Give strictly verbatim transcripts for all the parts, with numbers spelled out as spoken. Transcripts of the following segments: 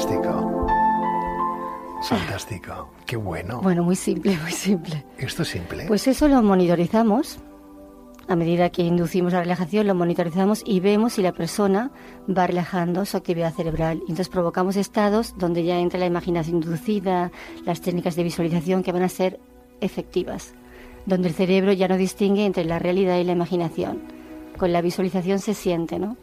Fantástico. Fantástico. Qué bueno. Bueno, muy simple, muy simple. ¿Esto es simple? Pues eso lo monitorizamos. A medida que inducimos la relajación, lo monitorizamos y vemos si la persona va relajando su actividad cerebral. Y entonces provocamos estados donde ya entra la imaginación inducida, las técnicas de visualización que van a ser efectivas, donde el cerebro ya no distingue entre la realidad y la imaginación. Con la visualización se siente, ¿no?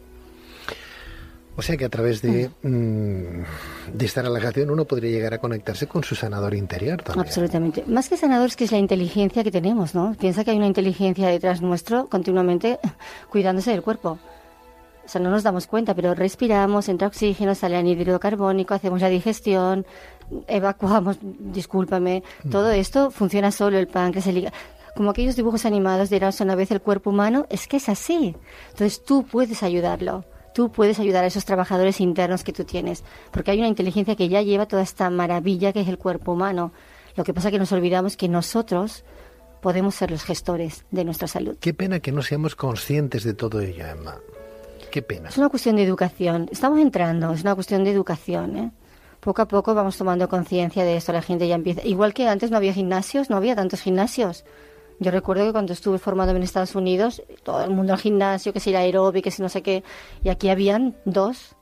O sea que a través de, mm, de esta relajación uno podría llegar a conectarse con su sanador interior también. Absolutamente. Más que sanador es que es la inteligencia que tenemos, ¿no? Piensa que hay una inteligencia detrás nuestro continuamente cuidándose del cuerpo. O sea, no nos damos cuenta, pero respiramos, entra oxígeno, sale anhídrido carbónico, hacemos la digestión, evacuamos, discúlpame. Mm. Todo esto funciona solo, el páncreas, el hígado. Como aquellos dibujos animados de Érase una vez el cuerpo humano, es que es así. Entonces tú puedes ayudarlo. Tú puedes ayudar a esos trabajadores internos que tú tienes, porque hay una inteligencia que ya lleva toda esta maravilla que es el cuerpo humano. Lo que pasa es que nos olvidamos que nosotros podemos ser los gestores de nuestra salud. Qué pena que no seamos conscientes de todo ello, Emma. Qué pena. Es una cuestión de educación. Estamos entrando, es una cuestión de educación, ¿eh? Poco a poco vamos tomando conciencia de esto. La gente ya empieza... Igual que antes no había gimnasios, no había tantos gimnasios. Yo recuerdo que cuando estuve formándome en Estados Unidos, todo el mundo al gimnasio, que si era aeróbic, que si no sé qué, y aquí habían dos.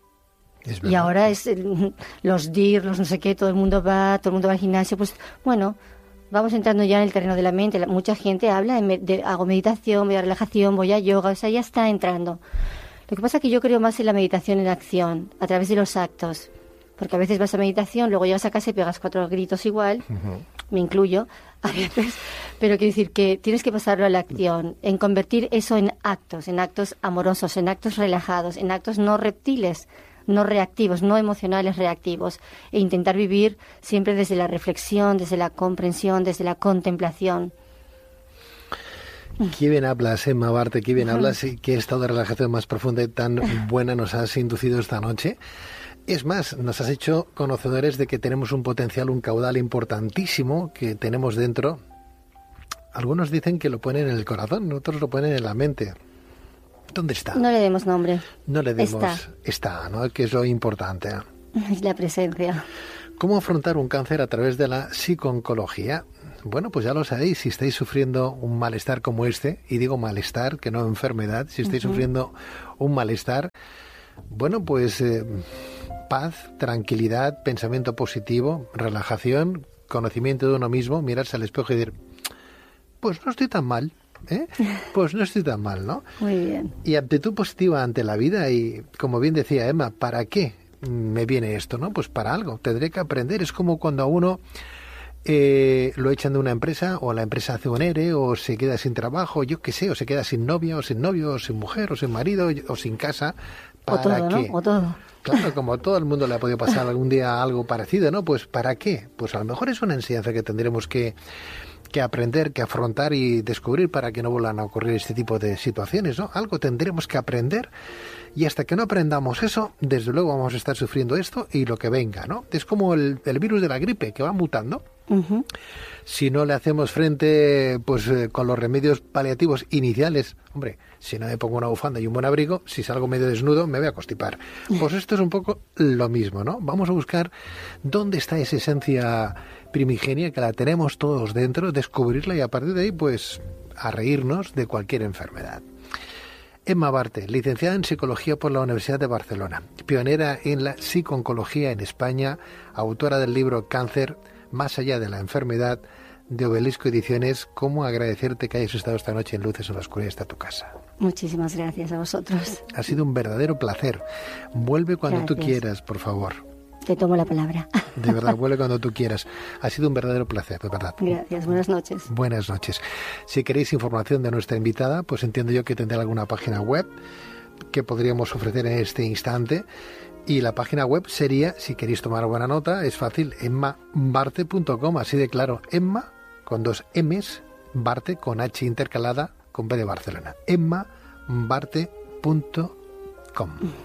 Y ahora es el, los D I R, los no sé qué, todo el mundo va, todo el mundo va al gimnasio. Pues bueno, vamos entrando ya en el terreno de la mente. La, mucha gente habla de, de hago meditación, voy a relajación, voy a yoga, o sea, ya está entrando. Lo que pasa es que yo creo más en la meditación en acción, a través de los actos. Porque a veces vas a meditación, luego llegas a casa y pegas cuatro gritos igual, uh-huh. Me incluyo a veces, pero quiero decir que tienes que pasarlo a la acción, en convertir eso en actos, en actos amorosos, en actos relajados, en actos no reptiles, no reactivos, no emocionales reactivos, e intentar vivir siempre desde la reflexión, desde la comprensión, desde la contemplación. Qué bien hablas, Emma Barte, qué bien hablas y qué estado de relajación más profunda y tan buena nos has inducido esta noche. Es más, nos has hecho conocedores de que tenemos un potencial, un caudal importantísimo que tenemos dentro. Algunos dicen que lo ponen en el corazón, otros lo ponen en la mente. ¿Dónde está? No le demos nombre. No le demos. Está, está, ¿no? Que es lo importante. Es la presencia. ¿Cómo afrontar un cáncer a través de la psicooncología? Bueno, pues ya lo sabéis, si estáis sufriendo un malestar como este, y digo malestar, que no enfermedad, si estáis uh-huh. sufriendo un malestar, bueno, pues eh, paz, tranquilidad, pensamiento positivo, relajación, conocimiento de uno mismo, mirarse al espejo y decir, pues no estoy tan mal, ¿eh? Pues no estoy tan mal, ¿no? Muy bien. Y actitud positiva ante la vida y, como bien decía Emma, ¿para qué me viene esto, no? Pues para algo, tendré que aprender. Es como cuando a uno eh, lo echan de una empresa o la empresa hace un E R E o se queda sin trabajo, yo qué sé, o se queda sin novia o sin novio o sin mujer o sin marido o sin casa. ¿Para o todo, qué? ¿no? O todo. Claro, como a todo el mundo le ha podido pasar algún día algo parecido, ¿no? Pues ¿para qué? Pues a lo mejor es una enseñanza que tendremos que, que aprender, que afrontar y descubrir para que no vuelvan a ocurrir este tipo de situaciones, ¿no? Algo tendremos que aprender y hasta que no aprendamos eso, desde luego vamos a estar sufriendo esto y lo que venga, ¿no? Es como el, el virus de la gripe que va mutando. Uh-huh. Si no le hacemos frente pues eh, con los remedios paliativos iniciales, hombre, si no me pongo una bufanda y un buen abrigo, si salgo medio desnudo me voy a constipar. Pues esto es un poco lo mismo, ¿no? Vamos a buscar dónde está esa esencia primigenia que la tenemos todos dentro, descubrirla y a partir de ahí pues a reírnos de cualquier enfermedad. Emma Barte, licenciada en Psicología por la Universidad de Barcelona, pionera en la psicooncología en España, autora del libro Cáncer, más allá de la enfermedad, de Obelisco Ediciones. ¿Cómo agradecerte que hayas estado esta noche en Luces en la Oscuridad hasta tu casa? Muchísimas gracias a vosotros. Ha sido un verdadero placer. Vuelve cuando gracias. tú quieras, por favor. Te tomo la palabra. De verdad, vuelve cuando tú quieras. Ha sido un verdadero placer, de verdad. Gracias, buenas noches. Buenas noches. Si queréis información de nuestra invitada, pues entiendo yo que tendrá alguna página web que podríamos ofrecer en este instante. Y la página web sería, si queréis tomar buena nota, es fácil, emma barte punto com, así de claro. Emma, con dos M's, Barte, con H intercalada, con B de Barcelona. emma barte punto com.